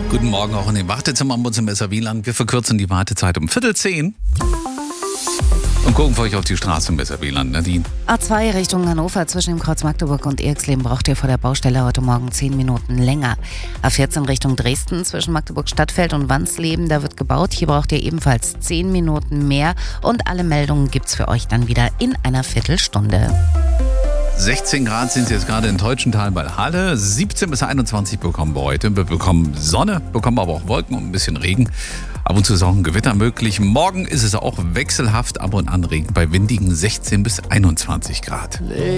Guten Morgen auch in den Wartezimmern bei uns im SRW-Land. Wir verkürzen die Wartezeit um 9:45 und gucken für euch auf die Straße im SRW-Land. Nadine. A2 Richtung Hannover zwischen dem Kreuz Magdeburg und Erxleben braucht ihr vor der Baustelle heute Morgen 10 Minuten länger. A14 Richtung Dresden zwischen Magdeburg-Stadtfeld und Wansleben, da wird gebaut. Hier braucht ihr ebenfalls 10 Minuten mehr und alle Meldungen gibt's für euch dann wieder in einer Viertelstunde. 16 Grad sind es jetzt gerade in Teutschenthal bei Halle. 17 bis 21 bekommen wir heute. Wir bekommen Sonne, bekommen aber auch Wolken und ein bisschen Regen. Ab und zu ist auch ein Gewitter möglich. Morgen ist es auch wechselhaft, ab und an Regen bei windigen 16 bis 21 Grad.